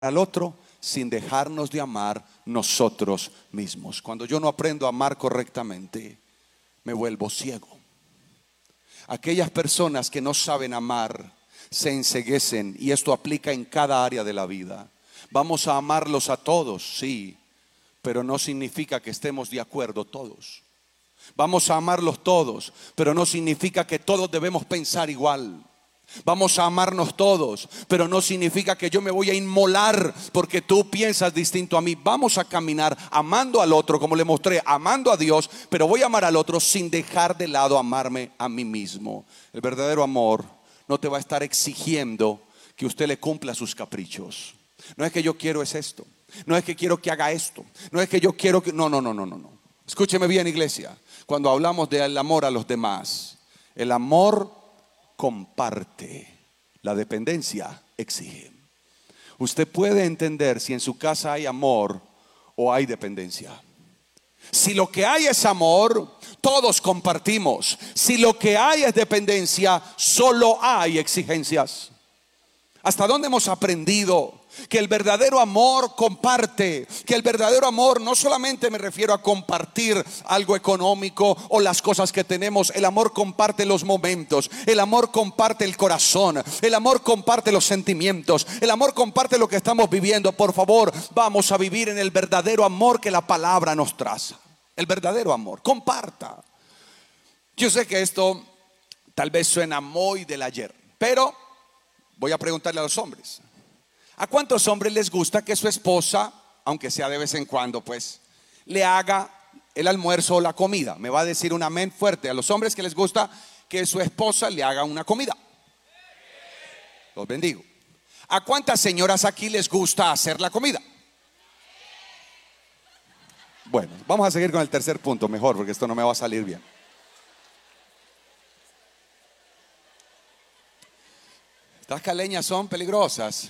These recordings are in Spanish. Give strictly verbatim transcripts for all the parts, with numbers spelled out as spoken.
al otro sin dejarnos de amar nosotros mismos. Cuando yo no aprendo a amar correctamente, me vuelvo ciego. Aquellas personas que no saben amar se enceguecen, y esto aplica en cada área de la vida. Vamos a amarlos a todos, sí, pero no significa que estemos de acuerdo todos. Vamos a amarlos todos, pero no significa que todos debemos pensar igual. Vamos a amarnos todos, pero no significa que yo me voy a inmolar porque tú piensas distinto a mí. Vamos a caminar amando al otro, como le mostré, amando a Dios, pero voy a amar al otro sin dejar de lado amarme a mí mismo. El verdadero amor no te va a estar exigiendo que usted le cumpla sus caprichos. No es que yo quiero es esto, no es que quiero que haga esto, no es que yo quiero que... No, no, no, no, no, no. Escúcheme bien, iglesia. Cuando hablamos del amor a los demás, el amor comparte, la dependencia exige. Usted puede entender si en su casa hay amor o hay dependencia. Si lo que hay es amor, todos compartimos. Si lo que hay es dependencia, solo hay exigencias. ¿Hasta dónde hemos aprendido que el verdadero amor comparte? Que el verdadero amor no solamente me refiero a compartir algo económico o las cosas que tenemos. El amor comparte los momentos, el amor comparte el corazón, el amor comparte los sentimientos, el amor comparte lo que estamos viviendo. Por favor, vamos a vivir en el verdadero amor que la palabra nos traza. El verdadero amor, comparta. Yo sé que esto tal vez suena muy del ayer, pero voy a preguntarle a los hombres: ¿a cuántos hombres les gusta que su esposa, aunque sea de vez en cuando, pues, le haga el almuerzo o la comida? Me va a decir un amén fuerte. A los hombres que les gusta que su esposa le haga una comida. Los bendigo. ¿A cuántas señoras aquí les gusta hacer la comida? Bueno, vamos a seguir con el tercer punto mejor, porque esto no me va a salir bien. Estas caleñas son peligrosas.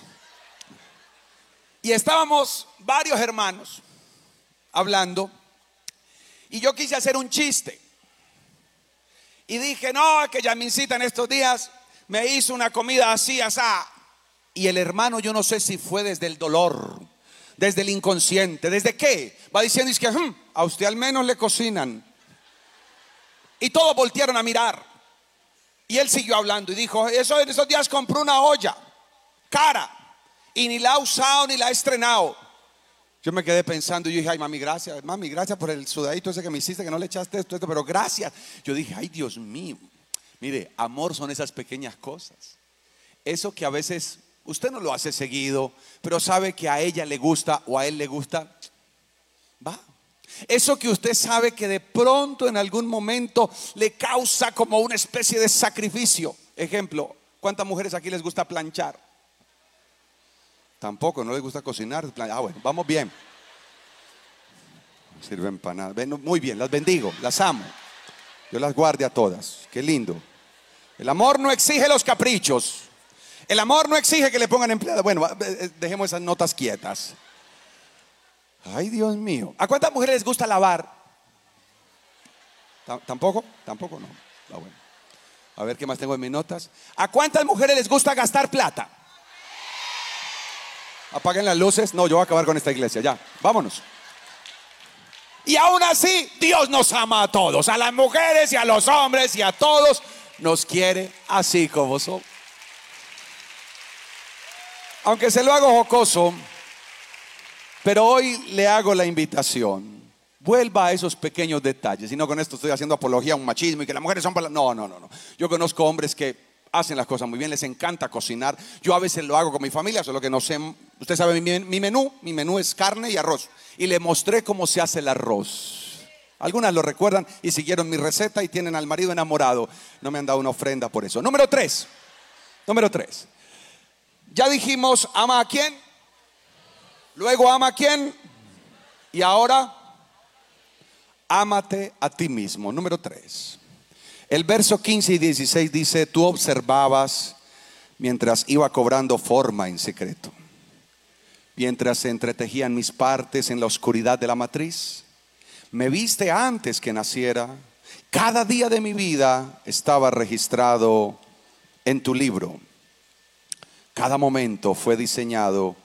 Y estábamos varios hermanos hablando, y yo quise hacer un chiste. Y dije: no, que Yamincita en estos días me hizo una comida así, asá. Y el hermano, yo no sé si fue desde el dolor, desde el inconsciente, desde qué, va diciendo: es que hm, a usted al menos le cocinan. Y todos voltearon a mirar. Y él siguió hablando y dijo: eso en esos días compró una olla cara y ni la ha usado ni la ha estrenado. Yo me quedé pensando y yo dije: ay, mami, gracias, mami, gracias por el sudadito ese que me hiciste, que no le echaste esto, esto, pero gracias. Yo dije: ay, Dios mío. Mire, amor son esas pequeñas cosas. Eso que a veces usted no lo hace seguido, pero sabe que a ella le gusta o a él le gusta, va. Eso que usted sabe que de pronto en algún momento le causa como una especie de sacrificio. Ejemplo, ¿cuántas mujeres aquí les gusta planchar? Tampoco, no les gusta cocinar. Ah, bueno, vamos bien. Sirve empanadas. Muy bien, las bendigo, las amo. Yo las guarde a todas. Qué lindo. El amor no exige los caprichos. El amor no exige que le pongan empleada. Bueno, dejemos esas notas quietas. Ay, Dios mío. ¿A cuántas mujeres les gusta lavar? ¿Tampoco? Tampoco, no. Ah, bueno. A ver qué más tengo en mis notas. ¿A cuántas mujeres les gusta gastar plata? Apaguen las luces. No, yo voy a acabar con esta iglesia. Ya, vámonos. Y aún así, Dios nos ama a todos, a las mujeres y a los hombres y a todos. Nos quiere así como somos. Aunque se lo hago jocoso, pero hoy le hago la invitación: vuelva a esos pequeños detalles. Y no con esto estoy haciendo apología a un machismo y que las mujeres son para... No, no, no, no. Yo conozco hombres que hacen las cosas muy bien, les encanta cocinar. Yo a veces lo hago con mi familia, solo que no sé. Usted sabe mi, mi menú, mi menú es carne y arroz. Y le mostré cómo se hace el arroz. Algunas lo recuerdan y siguieron mi receta y tienen al marido enamorado. No me han dado una ofrenda por eso. Número tres. Número tres. Ya dijimos, ama a quién. Luego ama a quién. Y ahora, ámate a ti mismo. Número tres. El verso quince y dieciséis dice: tú observabas mientras iba cobrando forma en secreto, mientras se entretejían mis partes en la oscuridad de la matriz. Me viste antes que naciera. Cada día de mi vida estaba registrado en tu libro. Cada momento fue diseñado